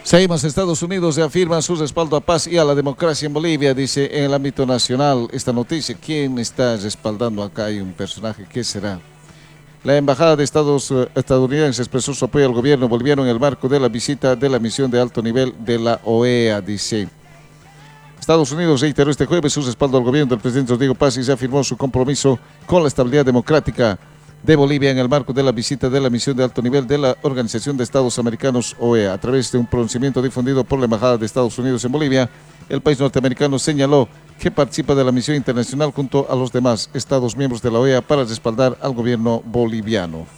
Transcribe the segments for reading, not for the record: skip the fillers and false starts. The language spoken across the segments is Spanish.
Seguimos, Estados Unidos reafirma su respaldo a paz y a la democracia en Bolivia, dice en el ámbito nacional esta noticia. ¿Quién está respaldando acá? Hay un personaje, ¿qué será? La embajada de estadounidense expresó su apoyo al gobierno boliviano en el marco de la visita de la misión de alto nivel de la OEA, dice. Estados Unidos reiteró este jueves su respaldo al gobierno del presidente Rodrigo Paz y reafirmó su compromiso con la estabilidad democrática de Bolivia en el marco de la visita de la misión de alto nivel de la Organización de Estados Americanos OEA. A través de un pronunciamiento difundido por la Embajada de Estados Unidos en Bolivia, el país norteamericano señaló que participa de la misión internacional junto a los demás Estados miembros de la OEA para respaldar al gobierno boliviano.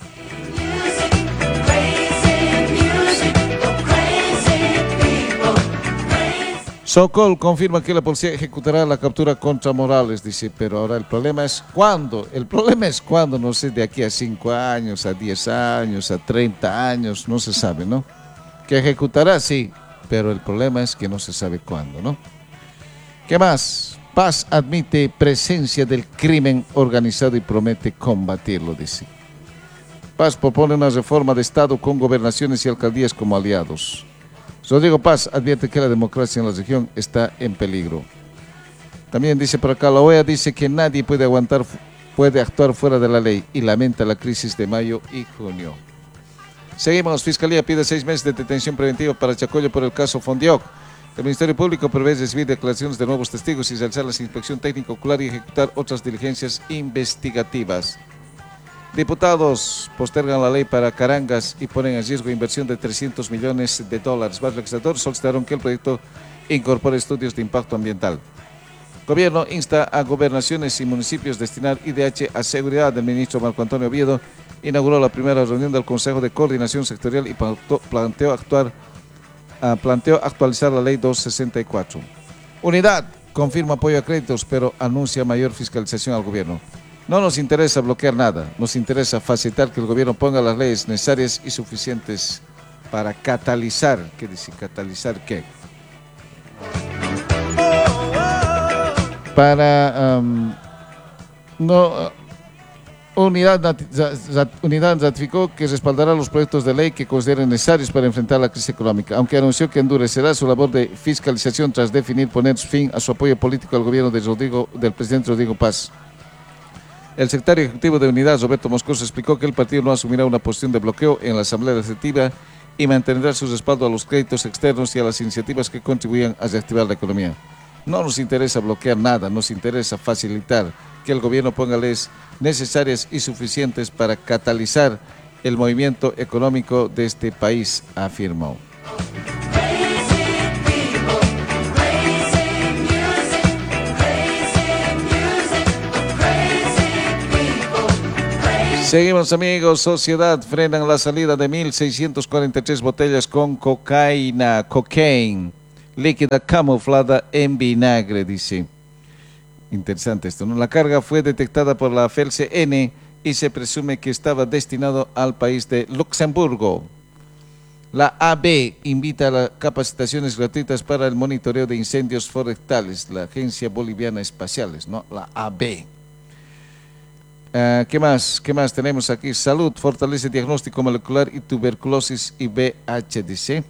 Sokol confirma que la policía ejecutará la captura contra Morales, dice, pero ahora el problema es cuándo. El problema es cuándo, no sé, de aquí a 5 años, a 10 años, a 30 años, no se sabe, ¿no? Que ejecutará, sí, pero el problema es que no se sabe cuándo, ¿no? ¿Qué más? Paz admite presencia del crimen organizado y promete combatirlo, dice. Paz propone una reforma de Estado con gobernaciones y alcaldías como aliados. Rodrigo Paz advierte que la democracia en la región está en peligro. También dice por acá, la OEA dice que nadie puede actuar fuera de la ley y lamenta la crisis de mayo y junio. Seguimos, Fiscalía pide 6 meses de detención preventiva para Chacollo por el caso Fondioc. El Ministerio Público prevé recibir declaraciones de nuevos testigos y realizar la inspección técnica ocular y ejecutar otras diligencias investigativas. Diputados postergan la ley para Carangas y ponen en riesgo inversión de $300 millones. Varios legisladores solicitaron que el proyecto incorpore estudios de impacto ambiental. Gobierno insta a gobernaciones y municipios a destinar IDH a seguridad. El ministro Marco Antonio Oviedo inauguró la primera reunión del Consejo de Coordinación Sectorial y planteó actualizar la ley 264. Unidad confirma apoyo a créditos, pero anuncia mayor fiscalización al gobierno. No nos interesa bloquear nada, nos interesa facilitar que el gobierno ponga las leyes necesarias y suficientes para catalizar. ¿Qué dice? ¿Catalizar qué? Para Unidad ratificó que respaldará los proyectos de ley que consideren necesarios para enfrentar la crisis económica, aunque anunció que endurecerá su labor de fiscalización tras definir poner fin a su apoyo político al gobierno del presidente Rodrigo Paz. El secretario ejecutivo de Unidad, Roberto Moscoso, explicó que el partido no asumirá una posición de bloqueo en la Asamblea Legislativa y mantendrá su respaldo a los créditos externos y a las iniciativas que contribuyan a reactivar la economía. No nos interesa bloquear nada, nos interesa facilitar que el gobierno ponga leyes necesarias y suficientes para catalizar el movimiento económico de este país, afirmó. Seguimos, amigos. Sociedad frenan la salida de 1.643 botellas con cocaine líquida camuflada en vinagre, dice. Interesante esto, ¿no? La carga fue detectada por la FELCN y se presume que estaba destinado al país de Luxemburgo. La AB invita a las capacitaciones gratuitas para el monitoreo de incendios forestales, la Agencia Boliviana Espaciales, ¿no? La AB. ¿Qué más tenemos aquí? Salud fortalece diagnóstico molecular y tuberculosis y VIH, dice.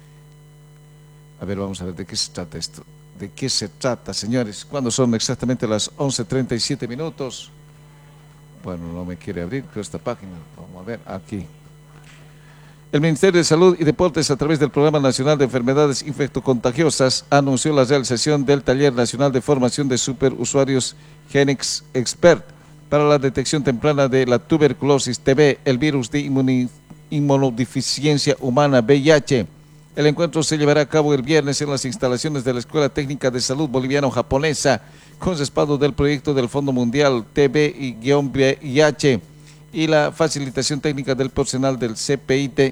A ver, vamos a ver de qué se trata esto. ¿De qué se trata, señores? ¿Cuándo son exactamente las 11:37 minutos? Bueno, no me quiere abrir esta página. Vamos a ver aquí. El Ministerio de Salud y Deportes, a través del Programa Nacional de Enfermedades Infectocontagiosas, anunció la realización del Taller Nacional de Formación de Superusuarios Genex Expert para la detección temprana de la tuberculosis TB, el virus de inmunodeficiencia humana VIH. El encuentro se llevará a cabo el viernes en las instalaciones de la Escuela Técnica de Salud Boliviano-Japonesa, con respaldo del proyecto del Fondo Mundial TB-VIH y la facilitación técnica del personal del CPI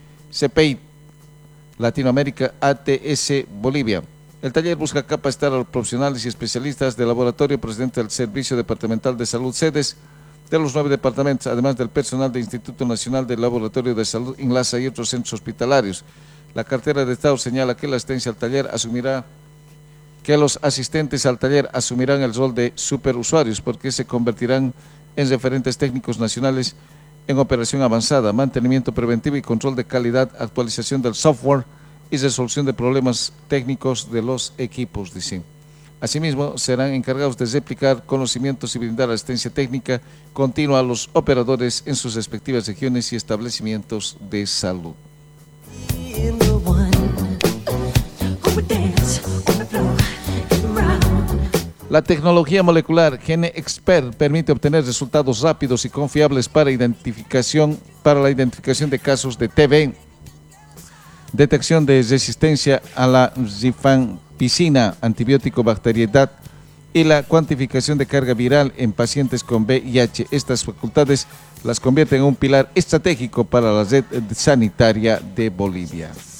Latinoamérica ATS Bolivia. El taller busca capacitar a los profesionales y especialistas del laboratorio procedente del Servicio Departamental de Salud, sedes de los 9 departamentos, además del personal del Instituto Nacional del Laboratorio de Salud, INLASA y otros centros hospitalarios. La cartera de Estado señala que la asistencia al taller los asistentes al taller asumirán el rol de superusuarios porque se convertirán en referentes técnicos nacionales en operación avanzada, mantenimiento preventivo y control de calidad, actualización del software y resolución de problemas técnicos de los equipos, dicen. Asimismo, serán encargados de replicar conocimientos y brindar asistencia técnica continua a los operadores en sus respectivas regiones y establecimientos de salud. La tecnología molecular GeneXpert permite obtener resultados rápidos y confiables para la identificación de casos de TB, detección de resistencia a la rifampicina, antibiótico bacteriedad, y la cuantificación de carga viral en pacientes con VIH. Estas facultades las convierten en un pilar estratégico para la red sanitaria de Bolivia.